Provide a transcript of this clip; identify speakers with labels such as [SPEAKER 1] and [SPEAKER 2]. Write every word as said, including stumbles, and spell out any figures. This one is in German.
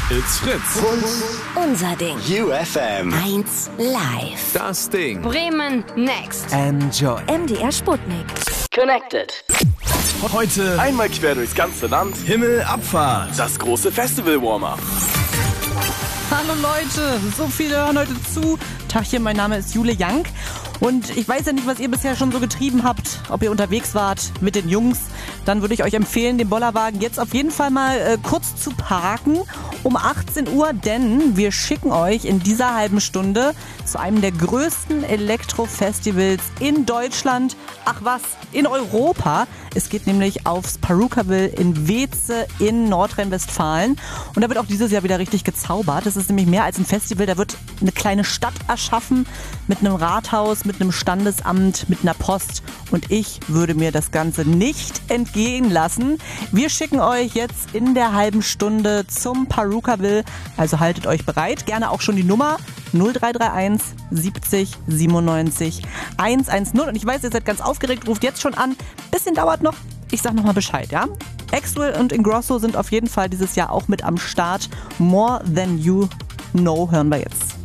[SPEAKER 1] It's Fritz.
[SPEAKER 2] Unser Ding.
[SPEAKER 3] U F M.
[SPEAKER 2] eins live.
[SPEAKER 1] Das Ding.
[SPEAKER 2] Bremen next.
[SPEAKER 1] Enjoy.
[SPEAKER 2] M D R Sputnik.
[SPEAKER 3] Connected.
[SPEAKER 1] Heute
[SPEAKER 4] Einmal quer durchs ganze Land.
[SPEAKER 1] Himmelabfahrt.
[SPEAKER 4] Das große Festival-Warm-Up.
[SPEAKER 5] Hallo Leute, so viele hören heute zu. Tachchen, mein Name ist Jule Jank. Und ich weiß ja nicht, was ihr bisher schon so getrieben habt, ob ihr unterwegs wart mit den Jungs. Dann würde ich euch empfehlen, den Bollerwagen jetzt auf jeden Fall mal äh, kurz zu parken um achtzehn Uhr, denn wir schicken euch in dieser halben Stunde zu einem der größten Elektro-Festivals in Deutschland. Ach was, in Europa. Es geht nämlich aufs Parukaville in Weeze in Nordrhein-Westfalen. Und da wird auch dieses Jahr wieder richtig gezaubert. Das ist nämlich mehr als ein Festival. Da wird eine kleine Stadt erschaffen mit einem Rathaus, mit einem Standesamt, mit einer Post. Und ich würde mir das Ganze nicht entgehen lassen. Wir schicken euch jetzt in der halben Stunde zum Parukaville. Also haltet euch bereit. Gerne auch schon die Nummer null drei drei eins siebzig siebenundneunzig hundertzehn. Und ich weiß, ihr seid ganz aufgeregt, ruft jetzt schon an. Bisschen dauert noch. Ich sag nochmal Bescheid, ja? Axwell und Ingrosso sind auf jeden Fall dieses Jahr auch mit am Start. More Than You Know hören wir jetzt.